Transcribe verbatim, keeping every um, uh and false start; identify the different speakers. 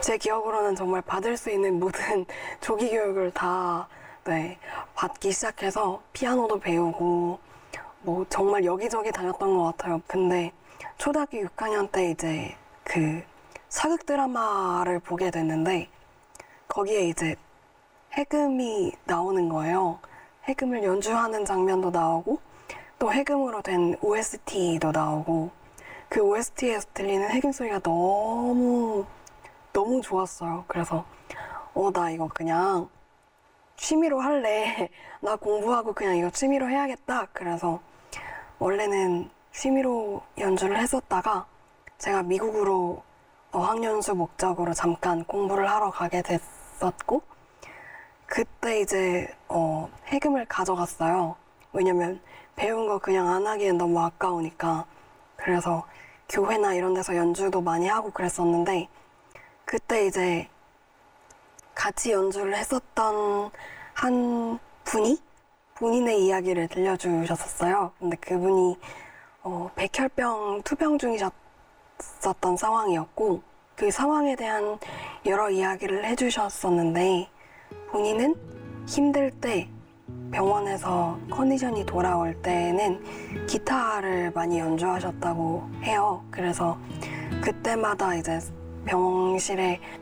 Speaker 1: 제 기억으로는 정말 받을 수 있는 모든 조기 교육을 다 네, 받기 시작해서 피아노도 배우고 뭐 정말 여기저기 다녔던 것 같아요. 근데 초등학교 육 학년 때 이제 그 사극 드라마를 보게 됐는데 거기에 이제 해금이 나오는 거예요. 해금을 연주하는 장면도 나오고 또 해금으로 된 오에스티도 나오고 그 오에스티에서 들리는 해금 소리가 너무 너무 좋았어요. 그래서 어, 나 이거 그냥 취미로 할래. 나 공부하고 그냥 이거 취미로 해야겠다. 그래서 원래는 취미로 연주를 했었다가 제가 미국으로 어학연수 목적으로 잠깐 공부를 하러 가게 됐었고 그때 이제 어, 해금을 가져갔어요. 왜냐면 배운 거 그냥 안 하기엔 너무 아까우니까. 그래서 교회나 이런 데서 연주도 많이 하고 그랬었는데 그때 이제 같이 연주를 했었던 한 분이 본인의 이야기를 들려주셨었어요. 근데 그분이 어, 백혈병 투병 중이셨었던 상황이었고 그 상황에 대한 여러 이야기를 해주셨었는데 본인은 힘들 때 병원에서 컨디션이 돌아올 때는 기타를 많이 연주하셨다고 해요. 그래서 그때마다 이제 병실에